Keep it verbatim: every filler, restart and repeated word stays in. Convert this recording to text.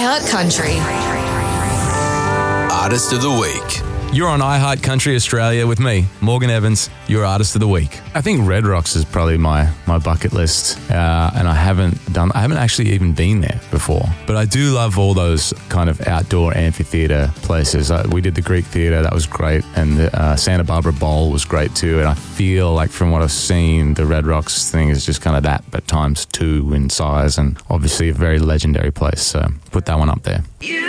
iHeart Country. Artist of the Week. You're on iHeart Country Australia with me, Morgan Evans, your Artist of the Week. I think Red Rocks is probably my, my bucket list, uh, and I haven't done, I haven't actually even been there before. But I do love all those kind of outdoor amphitheatre places. Uh, we did the Greek Theatre, that was great, and the uh, Santa Barbara Bowl was great too. And I feel like from what I've seen, the Red Rocks thing is just kind of that, but times two in size, and obviously a very legendary place. So put that one up there.